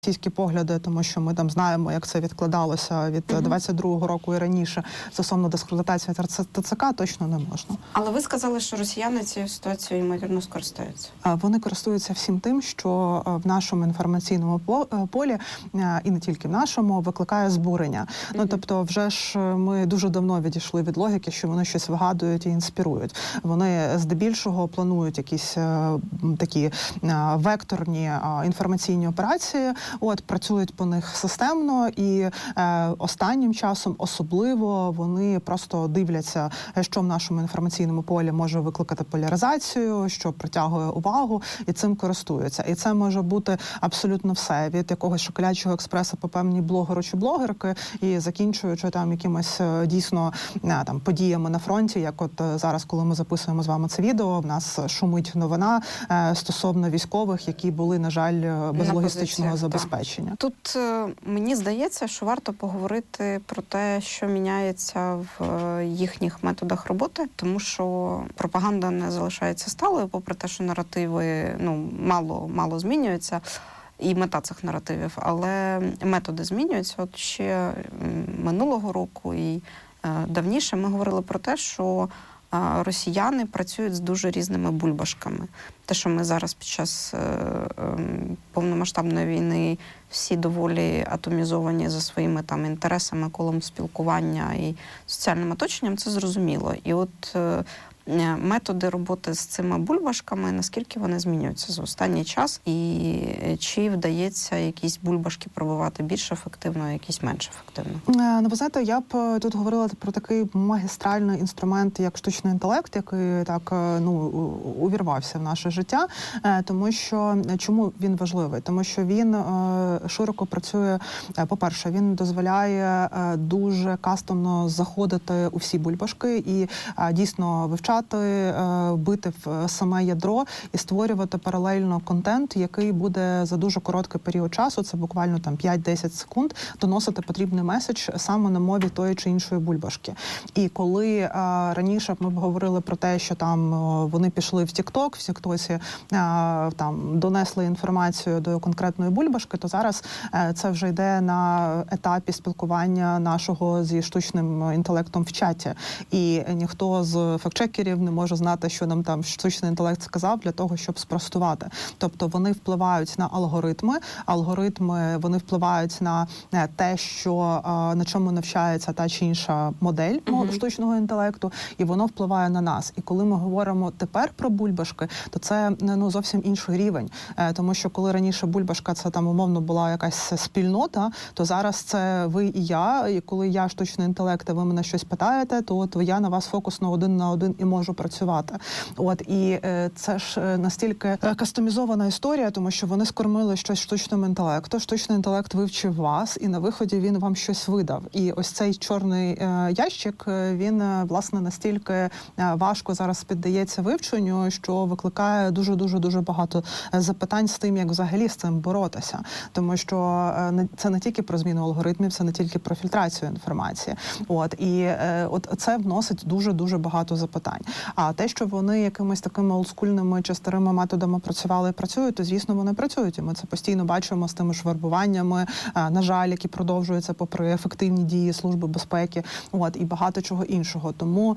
російські погляди, тому що ми там знаємо, як це відкладалося від 22-го року і раніше стосовно дискредитації ТЦК, точно не можна. Але ви сказали, що росіяни цією ситуацією, ймовірно, скористаються. Вони користуються всім тим, що в нашому інформаційному полі, і не тільки в нашому, викликає збурення. Ну, тобто, вже ж ми дуже давно відійшли від логіки, що вони щось вигадують і інспірують. Вони здебільшого планують якісь такі векторні інформаційні операції, працюють по них системно, і останнім часом особливо вони просто дивляться, що в нашому інформаційному полі може викликати поляризацію, що притягує увагу, і цим користуються. І це може бути абсолютно все, від якогось шоколячого експреса по певній блогеру чи блогерки, і закінчуючи там якимось дійсно там подіями на фронті, як от зараз, коли ми записуємо з вами це відео, в нас шумить новина стосовно військових, які були, на жаль, без логістичного забезпечення. Тут мені здається, що варто поговорити про те, що міняється в їхніх методах роботи, тому що пропаганда не залишається сталою, попри те, що наративи мало змінюються, і мета цих наративів, але методи змінюються. От ще минулого року і давніше ми говорили про те, що росіяни працюють з дуже різними бульбашками. Те, що ми зараз під час повномасштабної війни всі доволі атомізовані за своїми там інтересами, колом спілкування і соціальним оточенням, це зрозуміло. І от методи роботи з цими бульбашками, наскільки вони змінюються за останній час, і чи вдається якісь бульбашки пробивати більш ефективно, а якісь менш ефективно? Ну, ви знаєте, я б тут говорила про такий магістральний інструмент, як штучний інтелект, який так, увірвався в наше життя, тому що, чому він важливий? Тому що він широко працює, по-перше, він дозволяє дуже кастомно заходити у всі бульбашки і дійсно вивчати, бити в саме ядро і створювати паралельно контент, який буде за дуже короткий період часу, це буквально там 5-10 секунд, доносити потрібний меседж саме на мові тої чи іншої бульбашки. І коли раніше ми б говорили про те, що там вони пішли в TikTok, в Тіктоці там донесли інформацію до конкретної бульбашки, то зараз це вже йде на етапі спілкування нашого зі штучним інтелектом в чаті. І ніхто з фактчекерів не може знати, що нам там штучний інтелект сказав для того, щоб спростувати. Тобто вони впливають на алгоритми вони впливають на те, що на чому навчається та чи інша модель штучного інтелекту, і воно впливає на нас. І коли ми говоримо тепер про бульбашки, то це зовсім інший рівень. Тому що коли раніше бульбашка це там умовно була якась спільнота, то зараз це ви і я, і коли я штучний інтелект, а ви мене щось питаєте, то я на вас фокусно один на один і можу працювати. І це ж настільки кастомізована історія, тому що вони скормили щось штучному інтелекту, штучний інтелект вивчив вас, і на виході він вам щось видав. І ось цей чорний ящик, він, власне, настільки важко зараз піддається вивченню, що викликає дуже багато запитань з тим, як взагалі з цим боротися. Тому що це не тільки про зміну алгоритмів, це не тільки про фільтрацію інформації. І це вносить дуже багато запитань. А те, що вони якимись такими олдскульними чи старими методами працювали і працюють, то, звісно, вони працюють. І ми це постійно бачимо з тими ж вербуваннями, на жаль, які продовжуються попри ефективні дії Служби безпеки, і багато чого іншого. Тому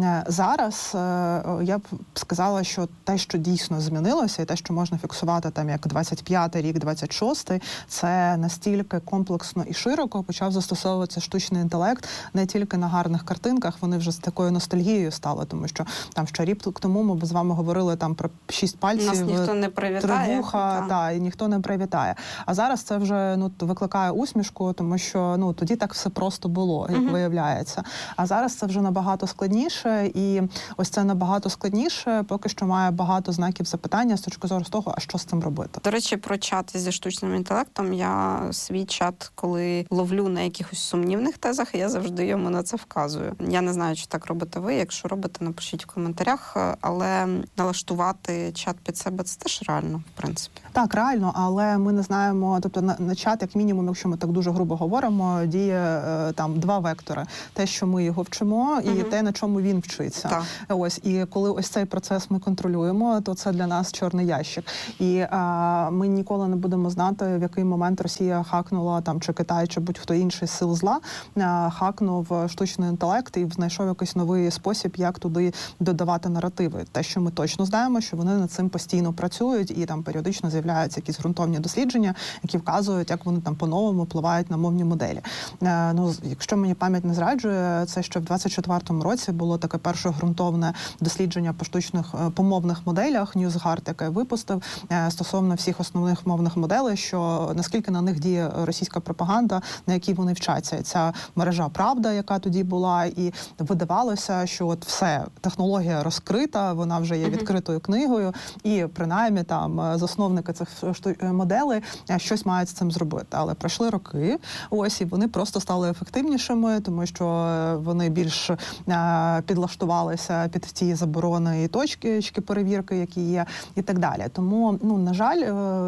зараз я б сказала, що те, що дійсно змінилося, і те, що можна фіксувати там як 25-й рік, 26-й, це настільки комплексно і широко почав застосовуватися штучний інтелект не тільки на гарних картинках, вони вже з такою ностальгією стали, тому що там ще рік тому ми з вами говорили там про 6 пальців, нас ніхто не привітає, 3 вуха, і ніхто не привітає. А зараз це вже викликає усмішку, тому що тоді так все просто було, як виявляється. А зараз це вже набагато складніше, і ось це набагато складніше поки що має багато знаків запитання з точки зору того, а що з цим робити. До речі, про чати зі штучним інтелектом. Я свій чат, коли ловлю на якихось сумнівних тезах, я завжди йому на це вказую. Я не знаю, чи так робите ви. Якщо робите, напишіть в коментарях, але налаштувати чат під себе – це теж реально, в принципі. Так, реально, але ми не знаємо, тобто на чат, як мінімум, якщо ми так дуже грубо говоримо, діє там два вектори. Те, що ми його вчимо, і те, на чому він вчиться. Так. Ось, і коли ось цей процес ми контролюємо, то це для нас чорний ящик. І ми ніколи не будемо знати, в який момент Росія хакнула, там, чи Китай, чи будь-хто інший з сил зла, хакнув штучний інтелект і знайшов якийсь новий спосіб, як туди додавати наративи. Те, що ми точно знаємо, що вони над цим постійно працюють, і там періодично з'являються якісь ґрунтовні дослідження, які вказують, як вони там по-новому впливають на мовні моделі. Ну, якщо мені пам'ять не зраджує, це ще в 24-му році було таке перше ґрунтовне дослідження по мовних моделях, NewsGuard, яке випустив стосовно всіх основних мовних моделей, що наскільки на них діє російська пропаганда, на якій вони вчаться. Ця мережа «Правда», яка тоді була, і видавалося, що от все, технологія розкрита, вона вже є відкритою книгою, і принаймні там засновники цих моделей щось мають з цим зробити. Але пройшли роки, ось, і вони просто стали ефективнішими, тому що вони більш підлаштувалися під ті заборони і точки перевірки, які є, і так далі. Тому, ну, на жаль,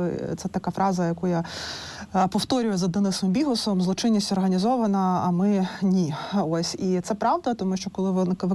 це така фраза, яку я повторюю за Денисом Бігусом: злочинність організована, а ми ні. Ось, і це правда, тому що коли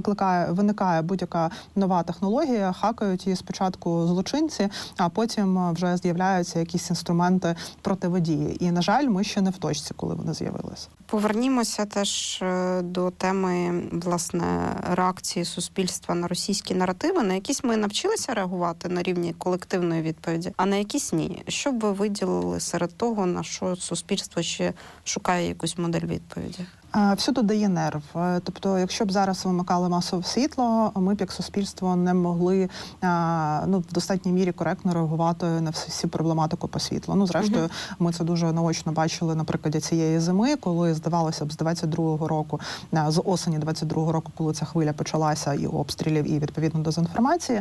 виникає будь-яка нова технологія, хакають її спочатку злочинці, а потім вже з'являються якісь інструменти противодії. І, на жаль, ми ще не в точці, коли вони з'явилися. Повернімося теж до теми, власне, реакції суспільства на російські наративи. На якісь ми навчилися реагувати на рівні колективної відповіді, а на якісь ні. Що б ви виділили серед того, на що суспільство ще шукає якусь модель відповіді? Всюди дає нерв. Тобто, якщо б зараз вимикали масове світло, ми б як суспільство не могли в достатній мірі коректно реагувати на всю проблематику по світлу. Ну, зрештою, ми це дуже наочно бачили на прикладі цієї зими, коли, здавалося б, з 22-го року, з осені 22-го року, коли ця хвиля почалася і обстрілів, і, відповідно, дезінформації,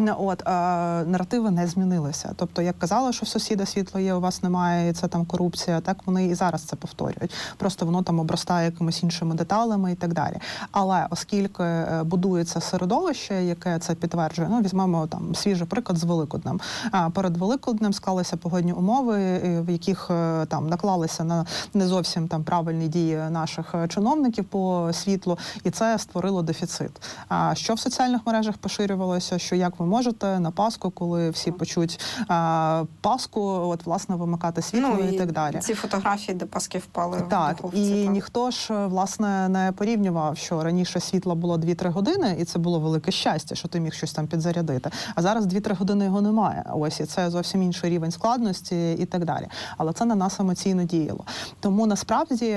наративи не змінилися. Тобто, як казали, що в сусіда світло є, у вас немає, і це там корупція, так вони і зараз це повторюють. Просто воно там обростає якимись іншими деталями і так далі. Але оскільки будується середовище, яке це підтверджує, ну, візьмемо там свіжий приклад з Великоднем. Перед Великоднем склалися погодні умови, в яких там наклалися на не зовсім там правильні дії наших чиновників по світлу, і це створило дефіцит. А що в соціальних мережах поширювалося, що як ви можете на Пасху, коли всі почуть Пасху, от, власне, вимикати світло і так далі. Ці фотографії, де Паски впали в так, духовці. І так. Ніхто ж, власне, не порівнював, що раніше світла було 2-3 години, і це було велике щастя, що ти міг щось там підзарядити. А зараз 2-3 години його немає. Ось, і це зовсім інший рівень складності і так далі. Але це на нас емоційно діяло. Тому, насправді,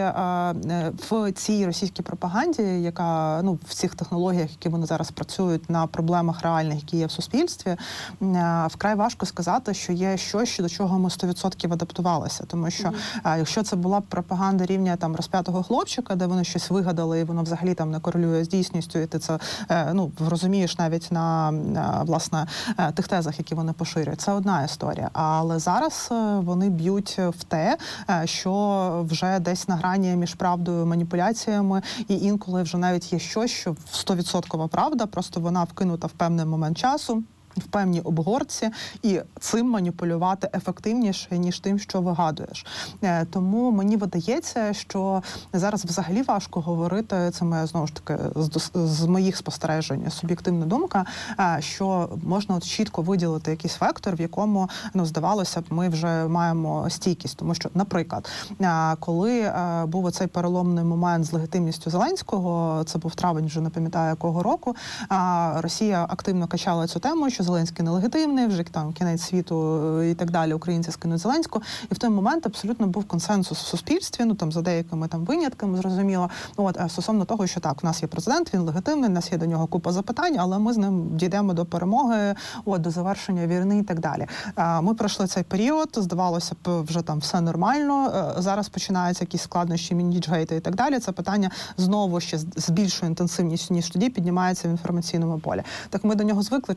в цій російській пропаганді, яка, ну, в цих технологіях, які вони зараз працюють на проблемах реальних, які є в суспільстві, вкрай важко сказати, що є щось, до чого ми 100% адаптувалися. Тому що, якщо це була пропаганда рівня там розп'ятого хлопчика, де вони щось вигадали, і воно взагалі там не корелює з дійсністю, і ти це розумієш навіть на власне тих тезах, які вони поширюють. Це одна історія. Але зараз вони б'ють в те, що вже десь на грані між правдою і маніпуляціями, і інколи вже навіть є щось, що 100% правда, просто вона вкинута в певний момент часу, в певній обгорці, і цим маніпулювати ефективніше, ніж тим, що вигадуєш. Тому мені видається, що зараз взагалі важко говорити, це моя, знову ж таки, з моїх спостережень, суб'єктивна думка, що можна от чітко виділити якийсь вектор, в якому, здавалося б, ми вже маємо стійкість. Тому що, наприклад, коли був оцей переломний момент з легітимністю Зеленського, це був травень, вже не пам'ятаю якого року, Росія активно качала цю тему, що Зеленський нелегітимний, вже там кінець світу і так далі, українці скинуть Зеленського. І в той момент абсолютно був консенсус в суспільстві, ну там за деякими там винятками, зрозуміло, стосовно того, що так, у нас є президент, він легітимний, у нас є до нього купа запитань, але ми з ним дійдемо до перемоги, до завершення війни і так далі. Ми пройшли цей період, здавалося б, вже там все нормально, зараз починаються якісь складнощі, мініджгейти і так далі. Це питання знову ще з більшою інтенсивністю, ніж тоді, піднімається в інформаційному полі. Так ми до нього звикли чи ні?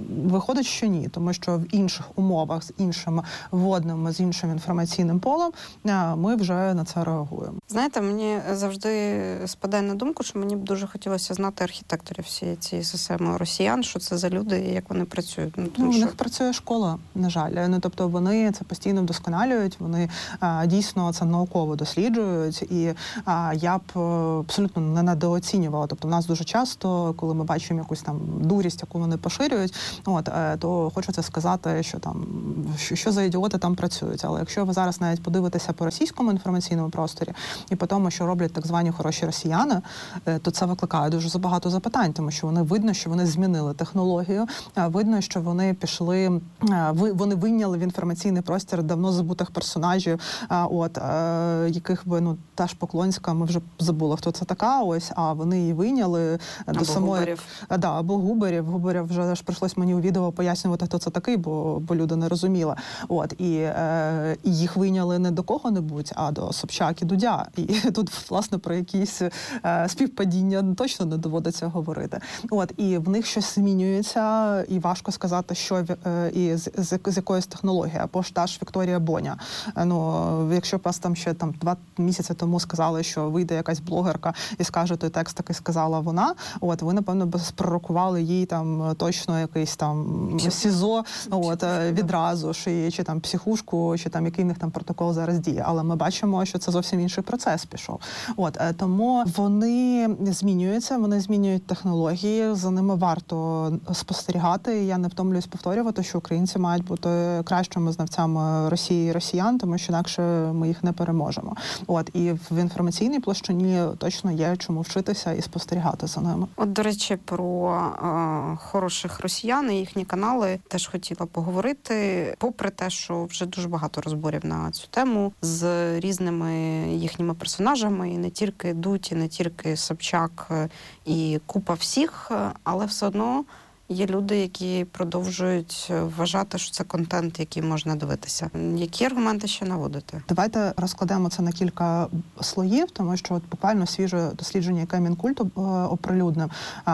виходить, що ні, тому що в інших умовах, з іншими вводними, з іншим інформаційним полем ми вже на це реагуємо. Знаєте, мені завжди спадає на думку, що мені б дуже хотілося знати архітекторів всієї цієї системи росіян, що це за люди і як вони працюють. У них працює школа, на жаль. Тобто вони це постійно вдосконалюють, вони дійсно це науково досліджують, і я б абсолютно не недооцінювала. Тобто в нас дуже часто, коли ми бачимо якусь там дурість, яку вони поширюють, то хочеться сказати, що там що за ідіоти там працюють. Але якщо ви зараз навіть подивитеся по російському інформаційному просторі і по тому, що роблять так звані хороші росіяни, то це викликає дуже багато запитань, тому що видно, що вони змінили технологію, видно, що вони пішли, вони вийняли в інформаційний простір давно забутих персонажів, яких би, та ж Поклонська, ми вже забули, хто це така, а вони її вийняли до самої... Або Губарів. Губарів вже ж прийшлось мені у відео пояснювати, хто це такий, бо люди не розуміли. І їх вийняли не до кого-небудь, а до Собчак і Дудя. І тут, власне, про якісь співпадіння точно не доводиться говорити. І в них щось змінюється, і важко сказати, що і з якоїсь технології. Або ж та ж Вікторія Боня. Якщо б вас там ще 2 місяці тому сказали, що вийде якась блогерка і скаже той текст, який сказала вона, ви, напевно, б спророкували їй там точно якийсь там СІЗО відразу, чи там психушку, чи там який в них там протокол зараз діє. Але ми бачимо, що це зовсім інший процес пішов. Тому вони змінюються, вони змінюють технології, за ними варто спостерігати. Я не втомлююсь повторювати, що українці мають бути кращими знавцями Росії і росіян, тому що інакше ми їх не переможемо. І в інформаційній площині точно є чому вчитися і спостерігати за ними. До речі, про хороших росіян і їхні канали теж хотіла поговорити, попри те, що вже дуже багато розборів на цю тему з різними їхніми персонажами, і не тільки Дудь, і не тільки Собчак, і купа всіх, але все одно є люди, які продовжують вважати, що це контент, який можна дивитися. Які аргументи ще наводити? Давайте розкладемо це на кілька слоїв, тому що буквально свіже дослідження, яке Мінкульт оприлюднив,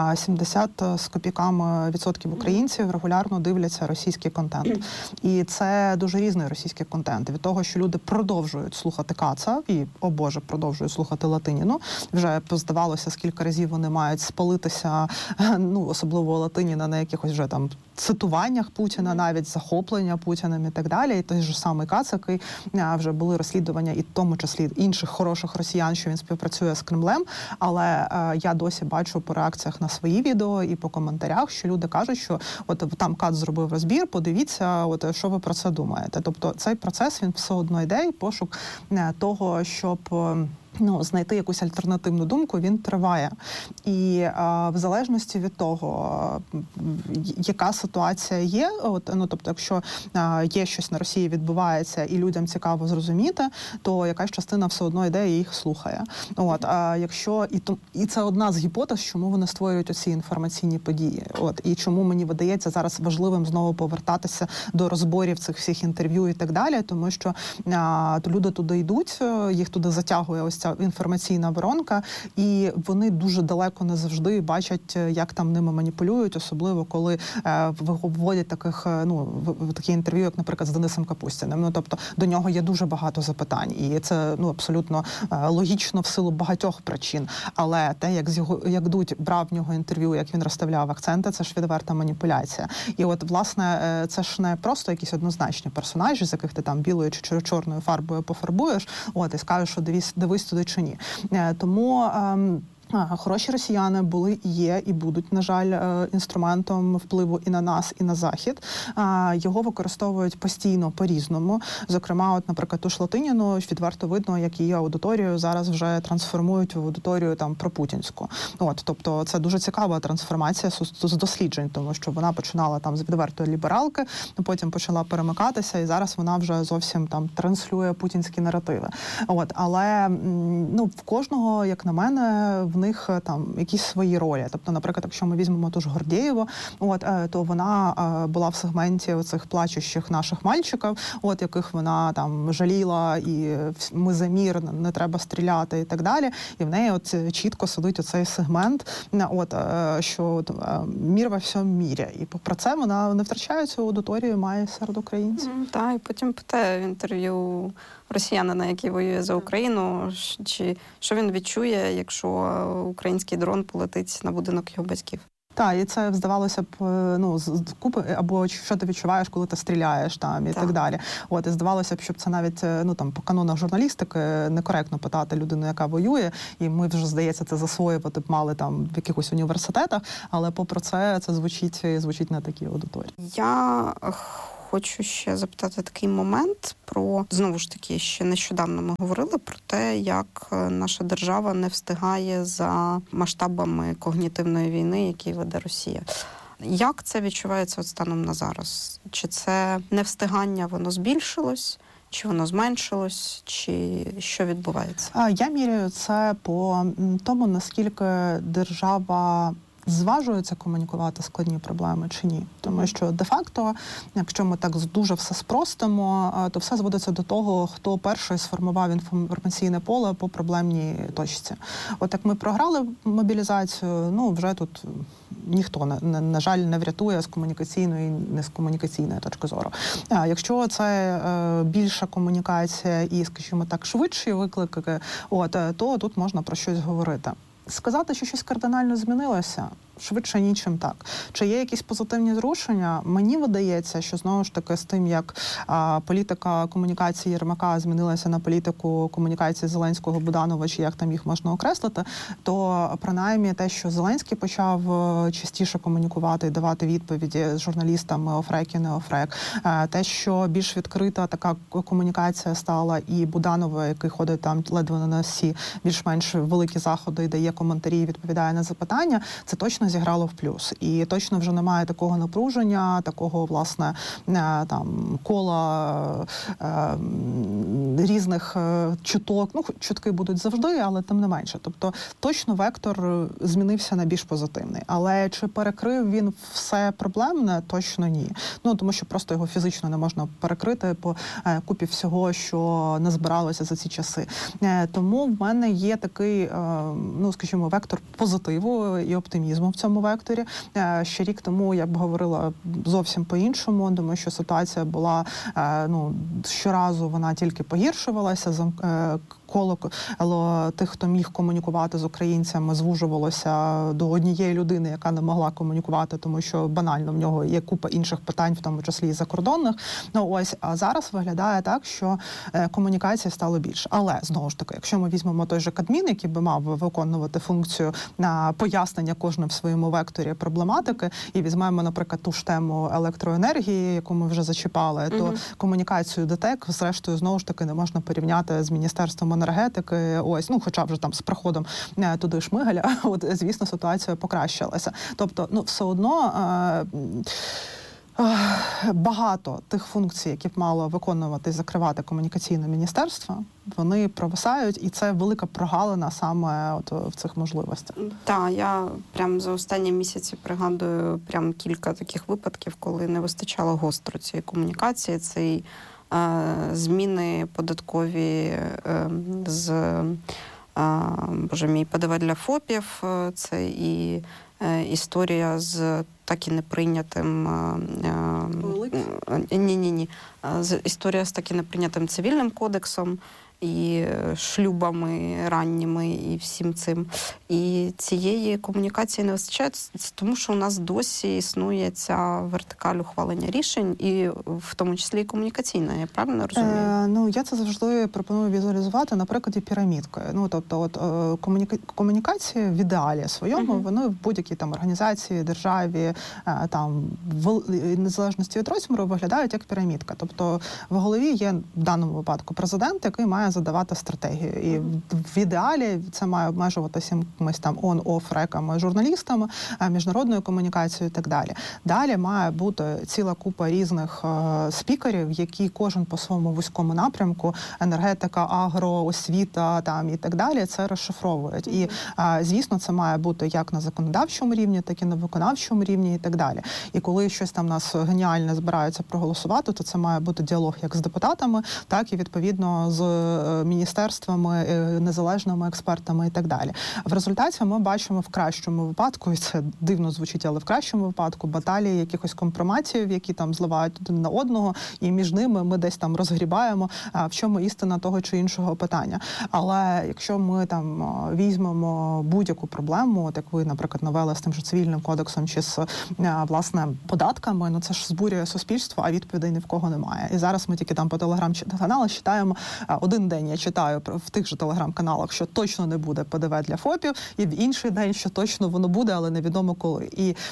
70 з копійками відсотків українців регулярно дивляться російський контент. І це дуже різний російський контент. Від того, що люди продовжують слухати Каца і, о Боже, продовжують слухати Латиніну. Вже здавалося, скільки разів вони мають спалитися, особливо Латиніна, на якихось вже там цитуваннях Путіна, навіть захоплення Путіним і так далі. І той же самий Кац, який вже були розслідування, і в тому числі інших хороших росіян, що він співпрацює з Кремлем. Але я досі бачу по реакціях на свої відео і по коментарях, що люди кажуть, що там Кац зробив розбір, подивіться, що ви про це думаєте. Тобто цей процес, він все одно йде, і пошук того, щоб знайти якусь альтернативну думку, він триває. І в залежності від того, яка ситуація є, тобто, якщо є щось на Росії відбувається і людям цікаво зрозуміти, то якась частина все одно йде і їх слухає. Якщо і це одна з гіпотез, чому вони створюють оці інформаційні події. І чому мені видається зараз важливим знову повертатися до розборів цих всіх інтерв'ю і так далі, тому що люди туди йдуть, їх туди затягує ось ця інформаційна воронка, і вони дуже далеко не завжди бачать, як там ними маніпулюють, особливо коли вводять такі інтерв'ю, як, наприклад, з Денисом Капустіним. Тобто до нього є дуже багато запитань, і це абсолютно логічно в силу багатьох причин. Але те, як Дудь брав в нього інтерв'ю, як він розставляв акценти, це ж відверта маніпуляція. І власне, це ж не просто якісь однозначні персонажі, з яких ти там білою чи чорною фарбою пофарбуєш, і скажеш, що дивись туди чи ні. Тому хороші росіяни були, є і будуть, на жаль, інструментом впливу і на нас, і на Захід. Його використовують постійно по-різному. Зокрема, наприклад, ту ж Латиніну відверто видно, як її аудиторію зараз вже трансформують в аудиторію пропутінську. Тобто це дуже цікава трансформація з досліджень, тому що вона починала там з відвертої лібералки, потім почала перемикатися, і зараз вона вже зовсім там транслює путінські наративи. Але в кожного, як на мене, них там якісь свої ролі. Тобто, наприклад, якщо ми візьмемо ту ж Гордєєву, то вона була в сегменті оцих плачущих наших мальчиків, яких вона там жаліла, і ми за мір, не треба стріляти і так далі. І в неї чітко сидить оцей сегмент, що мір во всьому мірі. І про це вона не втрачає цю аудиторію, має серед українців. Так, і потім питає в інтерв'ю росіянина, який воює за Україну, що він відчує, якщо український дрон полетить на будинок його батьків. Так, і це, здавалося б, з купи, або що ти відчуваєш, коли ти стріляєш там і так далі. І здавалося б, щоб це навіть, по канонах журналістики некоректно питати людину, яка воює, і ми вже, здається, це засвоювати б мали там в якихось університетах, але попри це звучить на такій аудиторії. Я хочу ще запитати такий момент про, знову ж таки, ще нещодавно ми говорили про те, як наша держава не встигає за масштабами когнітивної війни, які веде Росія. Як це відчувається станом на зараз? Чи це невстигання, воно збільшилось? Чи воно зменшилось, чи що відбувається? Я міряю це по тому, наскільки держава зважується комунікувати складні проблеми чи ні. Тому що де-факто, якщо ми так дуже все спростимо, то все зводиться до того, хто перший сформував інформаційне поле по проблемній точці. Як ми програли мобілізацію, вже тут ніхто, на жаль, не врятує з комунікаційної і не з комунікаційної точки зору. Якщо це більша комунікація і, скажімо так, швидші виклики, то тут можна про щось говорити. Сказати, що щось кардинально змінилося, швидше нічим так. Чи є якісь позитивні зрушення? Мені видається, що знову ж таки з тим, як політика комунікації Єрмака змінилася на політику комунікації Зеленського, Буданова, чи як там їх можна окреслити, то принаймні те, що Зеленський почав частіше комунікувати і давати відповіді з журналістами офрек і не офрек, те, що більш відкрита така комунікація стала, і Буданова, який ходить там ледве на всі більш-менш великі заходи і дає коментарі і відповідає на запитання, це точно зіграло в плюс. І точно вже немає такого напруження, такого, власне, там, кола різних чуток. Чутки будуть завжди, але тим не менше. Тобто точно вектор змінився на більш позитивний. Але чи перекрив він все проблемне? Точно ні. Тому що просто його фізично не можна перекрити по купі всього, що назбиралося за ці часи. Тому в мене є такий, скажімо, вектор позитиву і оптимізму в цьому векторі. Ще рік тому я б говорила зовсім по-іншому, тому що ситуація була, щоразу вона тільки погіршувалася, коло тих, хто міг комунікувати з українцями, звужувалося до однієї людини, яка не могла комунікувати, тому що банально в нього є купа інших питань, в тому числі і закордонних. А зараз виглядає так, що комунікації стало більше. Але, знову ж таки, якщо ми візьмемо той же Кабмін, який би мав виконувати функцію на пояснення кожним в своєму векторі проблематики, і візьмемо, наприклад, ту ж тему електроенергії, яку ми вже зачіпали, то комунікацію ДТЕК, зрештою, знову ж таки, не можна порівняти з Міністерством енергетики, хоча вже там з приходом туди Шмигаля, звісно, ситуація покращилася. Тобто, все одно багато тих функцій, які б мало виконувати і закривати комунікаційне міністерство, вони провисають, і це велика прогалина саме в цих можливостях. Так, я прям за останні місяці пригадую прям кілька таких випадків, коли не вистачало гостро цієї комунікації, цієї зміни податкові з ПДВ для ФОПів, це і історія з так і неприйнятим історія з так і неприйнятим цивільним кодексом і шлюбами ранніми, і всім цим. І цієї комунікації не вистачає, тому що у нас досі існує ця вертикаль ухвалення рішень, і в тому числі і комунікаційна, я правильно розумію? Я це завжди пропоную візуалізувати на прикладі пірамідки. Комунікація в ідеалі своєму, вони в будь-якій там організації, державі, там, в незалежності від розміру, виглядають як пірамідка. Тобто в голові є в даному випадку президент, який має має задавати стратегію. І в ідеалі це має обмежуватися якимись там on-off реками журналістами, міжнародною комунікацією і так далі. Далі має бути ціла купа різних спікерів, які кожен по своєму вузькому напрямку, енергетика, агро, освіта там і так далі, це розшифровують. І, звісно, це має бути як на законодавчому рівні, так і на виконавчому рівні і так далі. І коли щось там нас геніальне збираються проголосувати, то це має бути діалог як з депутатами, так і відповідно з міністерствами, незалежними експертами і так далі. В результаті ми бачимо в кращому випадку, і це дивно звучить, але в кращому випадку баталії якихось компроматів, які там зливають один на одного, і між ними ми десь там розгрібаємо, в чому істина того чи іншого питання. Але якщо ми там візьмемо будь-яку проблему, от як ви, наприклад, навели з тим же цивільним кодексом чи з, власне, податками, ну це ж збурює суспільство, а відповідей ні в кого немає. І зараз ми тільки там по телеграм-каналах читаємо, один день я читаю в тих же телеграм-каналах, що точно не буде ПДВ для ФОПів, і в інший день, що точно воно буде, але невідомо коли.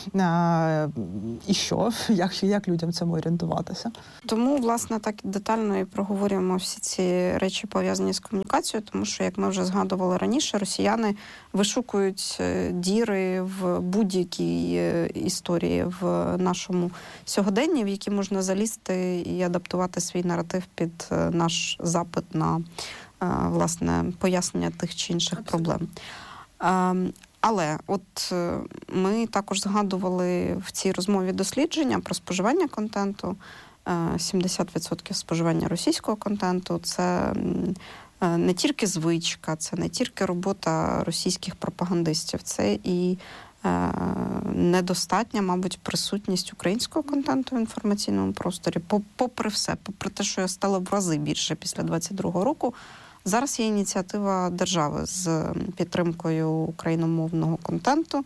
І що? Як людям цьому орієнтуватися? Тому, власне, так детально і проговорюємо всі ці речі, пов'язані з комунікацією, тому що, як ми вже згадували раніше, росіяни вишукують діри в будь-якій історії в нашому сьогоденні, в які можна залізти і адаптувати свій наратив під наш запит на, власне, пояснення тих чи інших проблем. Але от ми також згадували в цій розмові дослідження про споживання контенту. 70% споживання російського контенту – це не тільки звичка, це не тільки робота російських пропагандистів, це і недостатня, мабуть, присутність українського контенту в інформаційному просторі. Попри все, попри те, що стало в рази більше після 22-го року, зараз є ініціатива держави з підтримкою україномовного контенту.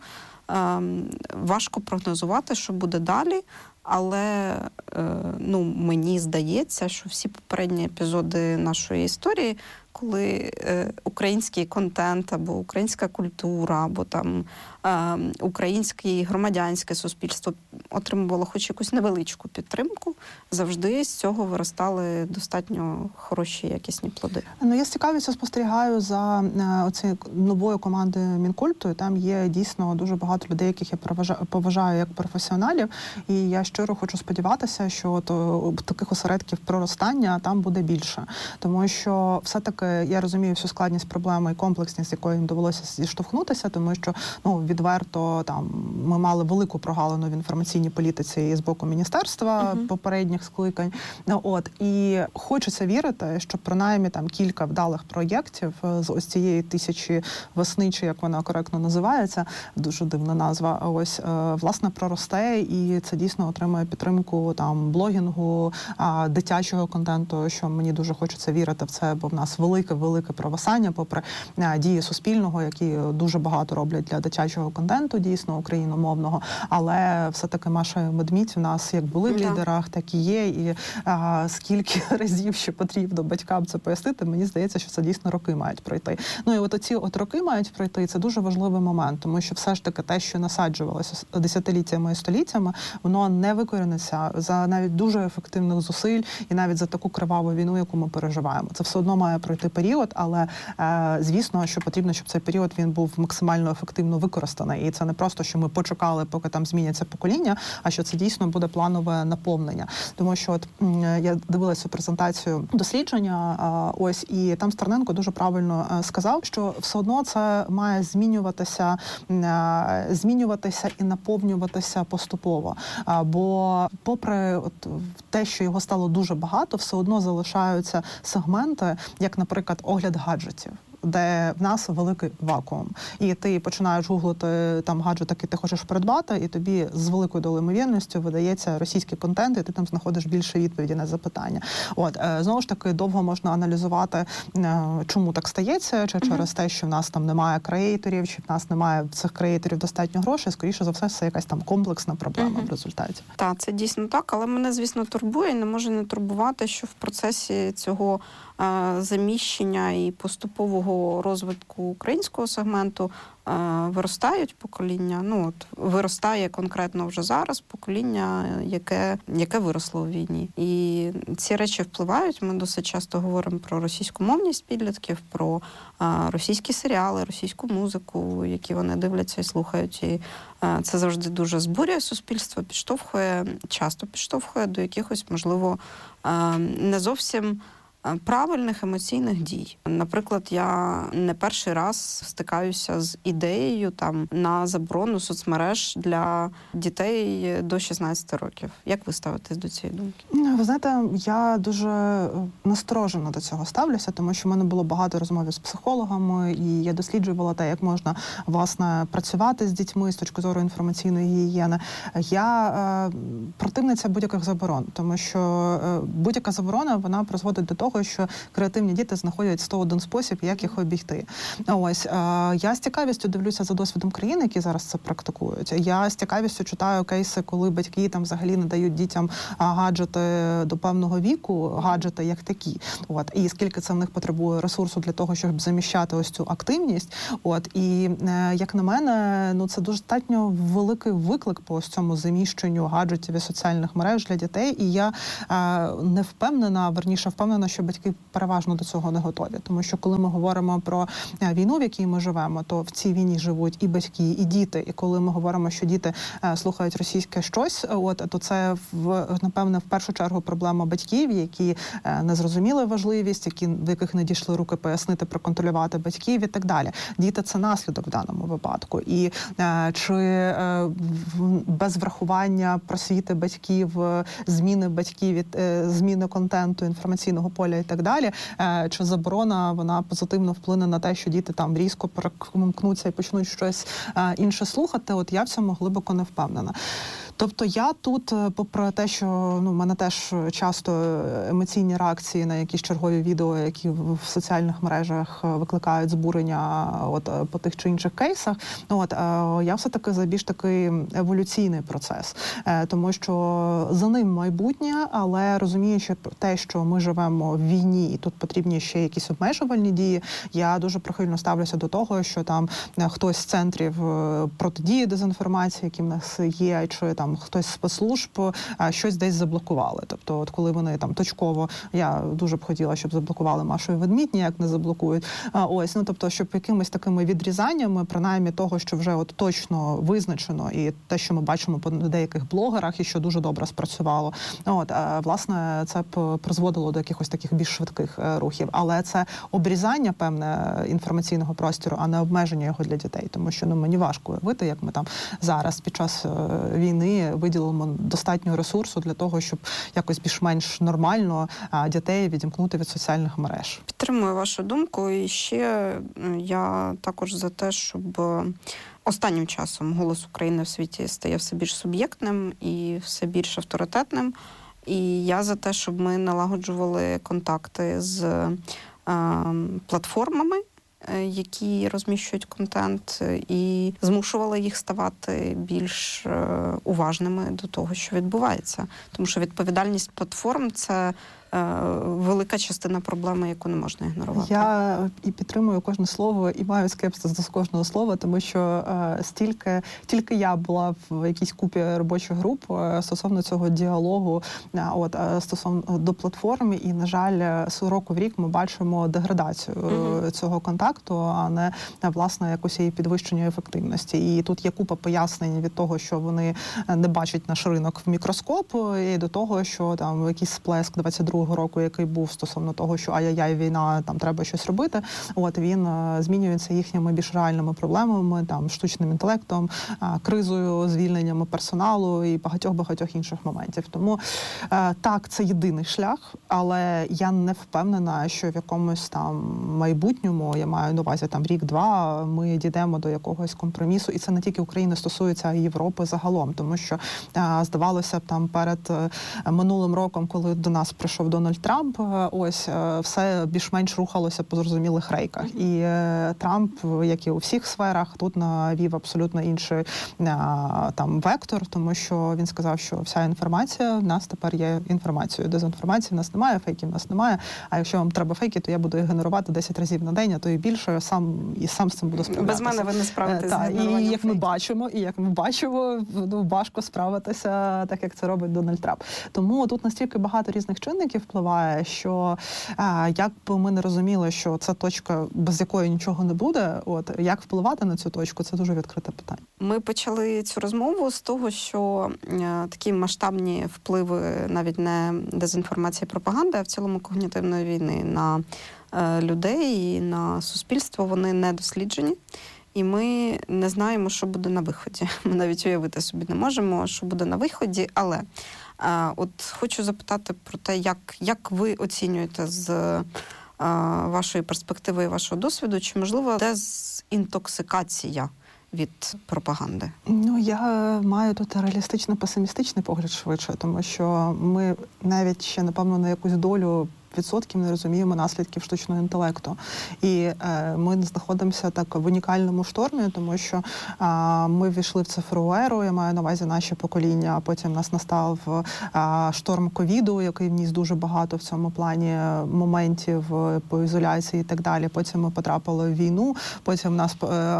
Важко прогнозувати, що буде далі, але мені здається, що всі попередні епізоди нашої історії, коли український контент або українська культура, або там українське громадянське суспільство отримувало хоч якусь невеличку підтримку, завжди з цього виростали достатньо хороші, якісні плоди. Я з цікавістю спостерігаю за оцією новою командою Мінкульту, і там є дійсно дуже багато людей, яких я поважаю як професіоналів, і я щиро хочу сподіватися, що таких осередків проростання там буде більше. Тому що все-таки я розумію всю складність проблеми і комплексність, з якою їм довелося зіштовхнутися, тому що, відверто, там, ми мали велику прогалину в інформаційній політиці і з боку міністерства попередніх скликань. І хочеться вірити, що принаймні там кілька вдалих проєктів з ось цієї 1000 весни, чи як вона коректно називається, дуже дивна назва, власне, проросте, і це дійсно отримує підтримку там блогінгу, дитячого контенту, що мені дуже хочеться вірити в це, бо в нас велике провисання, попри дії Суспільного, які дуже багато роблять для дитячого контенту, дійсно, україномовного, але все-таки Маша і Медмідь в нас як були в лідерах, так і є, і скільки разів ще потрібно батькам це пояснити, мені здається, що це дійсно роки мають пройти. І оці роки мають пройти, це дуже важливий момент, тому що все ж таки те, що насаджувалося десятиліттями і століттями, воно не викоріниться за навіть дуже ефективних зусиль і навіть за таку криваву війну, яку ми переживаємо. Це все одно має пройти період, але звісно, що потрібно, щоб цей період він був максимально ефективно використаний. І це не просто, що ми почекали, поки там зміняться покоління, а що це дійсно буде планове наповнення. Тому що я дивилася презентацію дослідження, і там Стерненко дуже правильно сказав, що все одно це має змінюватися і наповнюватися поступово. Бо попри те, що його стало дуже багато, все одно залишаються сегменти, як, наприклад, огляд гаджетів, де в нас великий вакуум. І ти починаєш гуглити там гаджет, який ти хочеш придбати, і тобі з великою долею ймовірністю видається російський контент, і ти там знаходиш більше відповіді на запитання. Знову ж таки, довго можна аналізувати, чому так стається, чи через те, що в нас там немає креаторів, чи в нас немає цих креаторів достатньо грошей. Скоріше за все, це якась там комплексна проблема в результаті. Так, це дійсно так, але мене, звісно, турбує, і не може не турбувати, що в процесі цього заміщення і поступового розвитку українського сегменту виростають покоління. Виростає конкретно вже зараз покоління, яке виросло у війні. І ці речі впливають. Ми досить часто говоримо про російськомовність підлітків, про російські серіали, російську музику, які вони дивляться і слухають. І це завжди дуже збурює суспільство, часто підштовхує до якихось, можливо, не зовсім правильних емоційних дій. Наприклад, я не перший раз стикаюся з ідеєю на заборону соцмереж для дітей до 16 років. Як ви ставитесь до цієї думки? Ви знаєте, я дуже насторожено до цього ставлюся, тому що в мене було багато розмов з психологами, і я досліджувала те, як можна, власне, працювати з дітьми з точки зору інформаційної гігієни. Я противниця будь-яких заборон, тому що будь-яка заборона, вона призводить до того, що креативні діти знаходять 101 спосіб, як їх обійти. Я з цікавістю дивлюся за досвідом країн, які зараз це практикують. Я з цікавістю читаю кейси, коли батьки взагалі не дають дітям гаджети до певного віку, гаджети як такі. І скільки це в них потребує ресурсу для того, щоб заміщати ось цю активність. І, як на мене, це достатньо великий виклик по ось цьому заміщенню гаджетів і соціальних мереж для дітей. І я не впевнена, що батьки переважно до цього не готові. Тому що коли ми говоримо про війну, в якій ми живемо, то в цій війні живуть і батьки, і діти. І коли ми говоримо, що діти слухають російське щось, то це, напевне, в першу чергу проблема батьків, які не зрозуміли важливість, в яких не дійшли руки пояснити, проконтролювати батьків і так далі. Діти – це наслідок в даному випадку. І чи без врахування просвіти батьків, зміни батьків, зміни контенту, інформаційного поля і так далі, чи заборона, вона позитивно вплине на те, що діти різко перемкнуться і почнуть щось інше слухати, я в цьому глибоко не впевнена. Тобто я тут, попри те, що в мене теж часто емоційні реакції на якісь чергові відео, які в соціальних мережах викликають збурення по тих чи інших кейсах, я все-таки за більш такий еволюційний процес. Тому що за ним майбутнє, але розуміючи те, що ми живемо в війні, і тут потрібні ще якісь обмежувальні дії, я дуже прихильно ставлюся до того, що хтось з центрів протидії дезінформації, які в нас є, чи хтось з спецслужб щось десь заблокували. Тобто, коли вони точково, я дуже б хотіла, щоб заблокували Машу і Ведмідь, ніяк не заблокують. Тобто, щоб якимись такими відрізаннями, принаймні того, що вже точно визначено, і те, що ми бачимо по деяких блогерах, і що дуже добре спрацювало, власне, це б призводило до якихось таких більш швидких рухів. Але це обрізання, певне, інформаційного простору, а не обмеження його для дітей. Тому що, мені важко уявити, як ми зараз під час війни виділимо достатньо ресурсу для того, щоб якось більш-менш нормально дітей відімкнути від соціальних мереж. Підтримую вашу думку. І ще я також за те, щоб останнім часом голос України в світі стає все більш суб'єктним і все більш авторитетним. І я за те, щоб ми налагоджували контакти з платформами, які розміщують контент, і змушували їх ставати більш уважними до того, що відбувається. Тому що відповідальність платформ – це велика частина проблеми, яку не можна ігнорувати. Я і підтримую кожне слово, і маю скепсис до кожного слова, тому що тільки я була в якійсь купі робочих груп стосовно цього діалогу, стосовно до платформ, і, на жаль, з року в рік ми бачимо деградацію цього контакту, а не, власне, якось її підвищення ефективності. І тут є купа пояснень від того, що вони не бачать наш ринок в мікроскоп, і до того, що якийсь сплеск 22-го року, який був стосовно того, що ай-яй-яй, війна, треба щось робити, він змінюється їхніми більш реальними проблемами, штучним інтелектом, кризою, звільненнями персоналу і багатьох інших моментів. Тому так, це єдиний шлях, але я не впевнена, що в якомусь майбутньому, я маю на увазі рік-два, ми дійдемо до якогось компромісу, і це не тільки України стосується, а й Європи загалом, тому що здавалося б перед минулим роком, коли до нас прийшов Дональд Трамп, ось все більш-менш рухалося по зрозумілих рейках. І Трамп, як і у всіх сферах, тут навів абсолютно інший там вектор, тому що він сказав, що вся інформація в нас тепер є інформацією. Дезінформації в нас немає, фейків в нас немає. А якщо вам треба фейки, то я буду їх генерувати 10 разів на день, а то і більше, сам з цим буду справлятися. Без мене ви не справитесь з генеруванням І як ми бачимо, важко справитися так, як це робить Дональд Трамп. Тому тут настільки багато різних чинників впливає, що як би ми не розуміли, що це точка, без якої нічого не буде, як впливати на цю точку, це дуже відкрите питання. Ми почали цю розмову з того, що такі масштабні впливи навіть не дезінформації, пропаганди, а в цілому когнітивної війни на людей і на суспільство, вони не досліджені. І ми не знаємо, що буде на виході. Ми навіть уявити собі не можемо, що буде на виході. Але от хочу запитати про те, як ви оцінюєте з вашої перспективи і вашого досвіду, чи можливо дезінтоксикація від пропаганди? Я маю тут реалістично-песимістичний погляд швидше, тому що ми навіть ще, напевно, на якусь долю відсотків не розуміємо наслідків штучного інтелекту. І ми знаходимося так в унікальному штормі, тому що ми ввійшли в цифрову еру, я маю на увазі наші покоління, а потім в нас настав шторм ковіду, який вніс дуже багато в цьому плані моментів по ізоляції і так далі. Потім ми потрапили в війну, потім нас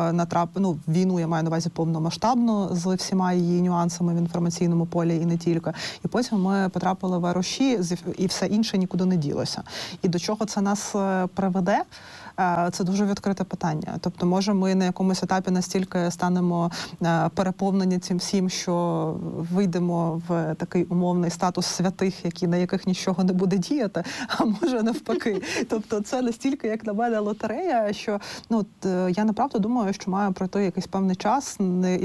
війну, я маю на увазі повномасштабну, з всіма її нюансами в інформаційному полі і не тільки. І потім ми потрапили в еруші, і все інше нікуди не діло. І до чого це нас приведе? Це дуже відкрите питання. Тобто, може, ми на якомусь етапі настільки станемо переповнені цим всім, що вийдемо в такий умовний статус святих, на яких нічого не буде діяти, а може навпаки. Тобто, це настільки, як на мене, лотерея, що я направду думаю, що має пройти якийсь певний час,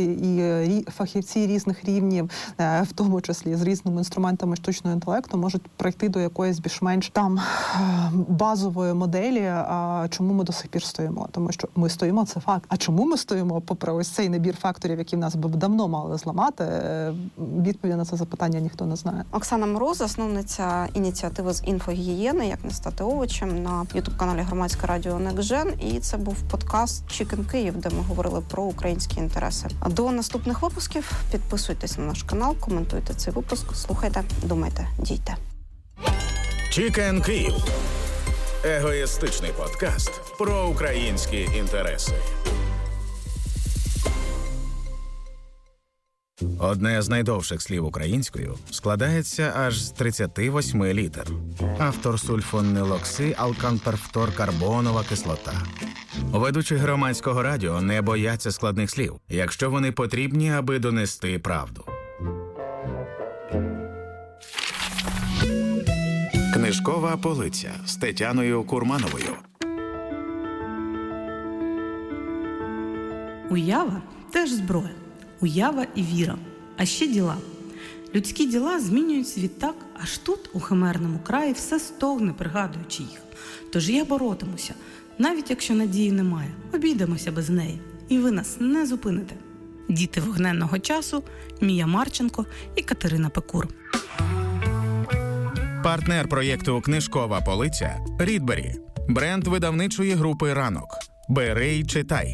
і фахівці різних рівнів, в тому числі з різними інструментами штучного інтелекту, можуть прийти до якоїсь більш-менш там базової моделі, чому ми до сих пір стоїмо. Тому що ми стоїмо, це факт. А чому ми стоїмо, попри ось цей набір факторів, які в нас би давно мали зламати, відповіді на це запитання ніхто не знає. Оксана Мороз, засновниця ініціативи з інфогігієни «Як не стати овочем» на ютуб-каналі Громадське радіо Некстжен. І це був подкаст «Chicken Київ», де ми говорили про українські інтереси. До наступних випусків підписуйтесь на наш канал, коментуйте цей випуск, слухайте, думайте, дійте. Chicken Київ. Егоїстичний подкаст про українські інтереси. Одне з найдовших слів українською складається аж з 38 літер. Автор сульфонилоксиалканперфторкарбонова кислота. Ведучі Громадського радіо не бояться складних слів, якщо вони потрібні, аби донести правду. Книжкова полиця з Тетяною Курмановою. Уява – теж зброя. Уява і віра. А ще діла. Людські діла змінюють світ так, аж тут, у химерному краї, все стогне, пригадуючи їх. Тож я боротимуся. Навіть якщо надії немає, обійдемося без неї. І ви нас не зупините. Діти вогненного часу, Мія Марченко і Катерина Пекур. Партнер проєкту «Книжкова полиця» – Рідбері. Бренд видавничої групи «Ранок». Бери й читай.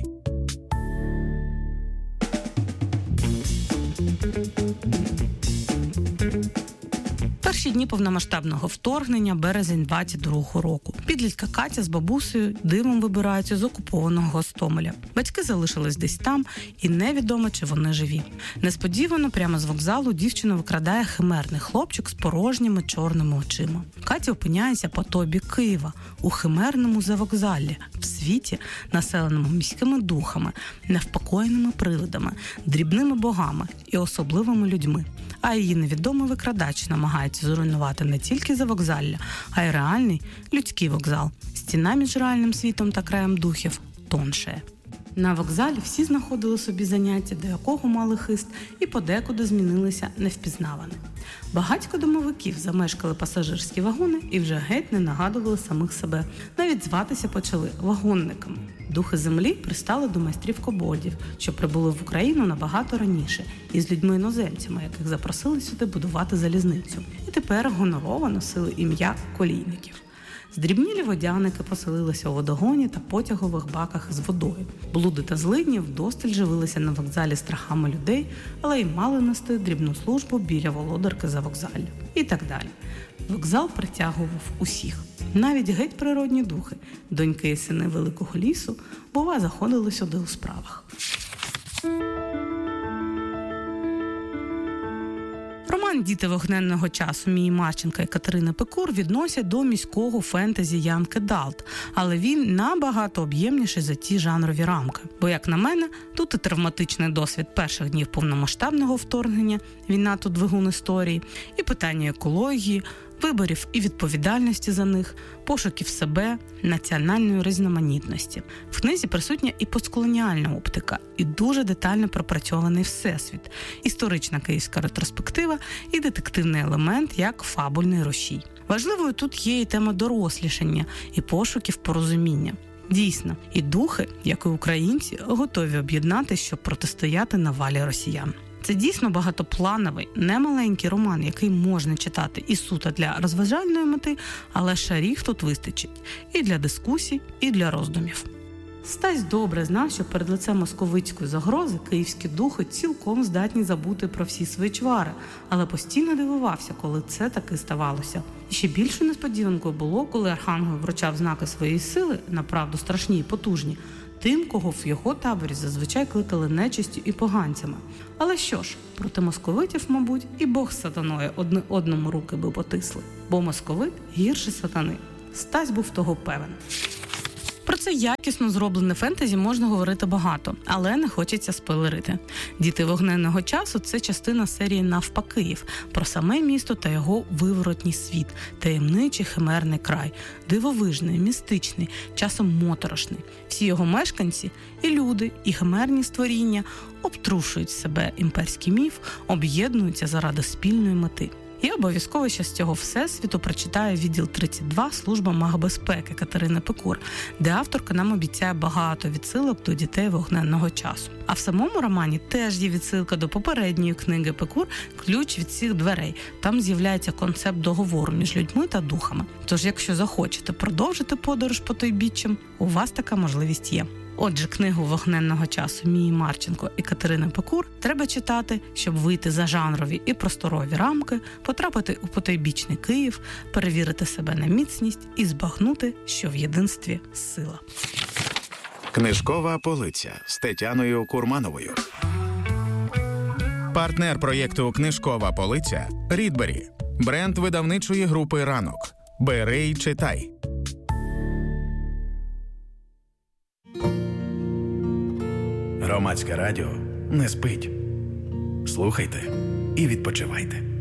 Перші дні повномасштабного вторгнення, березень 22-го року. Підлітка Катя з бабусею дивом вибираються з окупованого Гостомеля. Батьки залишились десь там, і невідомо, чи вони живі. Несподівано прямо з вокзалу дівчину викрадає химерний хлопчик з порожніми чорними очима. Катя опиняється по той бік Києва, у химерному завокзаллі, в світі, населеному міськими духами, невпокоєними привидами, дрібними богами і особливими людьми. А її невідомий викрадач намагається зруйнувати не тільки завокзалля, а й реальний людський вокзал. Стіна між реальним світом та краєм духів тоншає. На вокзалі всі знаходили собі заняття, до якого мали хист, і подекуди змінилися невпізнаване. Багатько домовиків замешкали пасажирські вагони і вже геть не нагадували самих себе. Навіть зватися почали вагонниками. Духи землі пристали до майстрів кобольдів, що прибули в Україну набагато раніше, із людьми-іноземцями, яких запросили сюди будувати залізницю. І тепер гонорово носили ім'я колійників. Здрібнілі водяники поселилися у водогоні та потягових баках з водою. Блуди та злидні вдосталь живилися на вокзалі страхами людей, але й мали нести дрібну службу біля володарки за вокзаллю. І так далі. Вокзал притягував усіх. Навіть геть природні духи, доньки і сини великого лісу, бува, заходили сюди у справах. Роман «Діти вогненного часу» Мії Марченка і Катерини Пекур відносять до міського фентезі Янки Далт, але він набагато об'ємніший за ті жанрові рамки. Бо, як на мене, тут і травматичний досвід перших днів повномасштабного вторгнення, війна тут двигун історії, і питання екології, виборів і відповідальності за них, пошуків себе, національної різноманітності. В книзі присутня і постколоніальна оптика, і дуже детально пропрацьований всесвіт, історична київська ретроспектива і детективний елемент як фабульний рушій. Важливою тут є і тема дорослішання, і пошуків порозуміння. Дійсно, і духи, як і українці, готові об'єднатися, щоб протистояти навалі росіян. Це дійсно багатоплановий, немаленький роман, який можна читати і суто для розважальної мети, але шарів тут вистачить і для дискусій, і для роздумів. Стась добре знав, що перед лицем московицької загрози київські духи цілком здатні забути про всі свої чвари, але постійно дивувався, коли це таки ставалося. І ще більшою несподіванкою було, коли Архангел вручав знаки своєї сили, направду страшні і потужні, тим, кого в його таборі зазвичай кликали нечистю і поганцями. Але що ж, проти московитів, мабуть, і Бог з сатаною одне одному руки би потисли, бо московит гірше сатани. Стась був того певен. Про це якісно зроблене фентезі можна говорити багато, але не хочеться спойлерити. «Діти вогненного часу» – це частина серії «Навпакиїв» про саме місто та його виворотній світ, таємничий химерний край, дивовижний, містичний, часом моторошний. Всі його мешканці – і люди, і химерні створіння – обтрушують себе імперський міф, об'єднуються заради спільної мети. І обов'язково ще з цього всесвіту прочитаю відділ 32 «Служба магбезпеки» Катерини Пекур, де авторка нам обіцяє багато відсилок до «Дітей вогненного часу». А в самому романі теж є відсилка до попередньої книги Пекур «Ключ від всіх дверей». Там з'являється концепт договору між людьми та духами. Тож, якщо захочете продовжити подорож по потойбіччям, у вас така можливість є. Отже, книгу «Вогненного часу» Мії Марченко і Катерини Пекур треба читати, щоб вийти за жанрові і просторові рамки, потрапити у потойбічний Київ, перевірити себе на міцність і збагнути, що в єдинстві сила. Книжкова полиця з Тетяною Курмановою. Партнер проєкту «Книжкова полиця» – Рідбері. Бренд видавничої групи «Ранок». Бери й читай. Громадське радіо не спить. Слухайте і відпочивайте.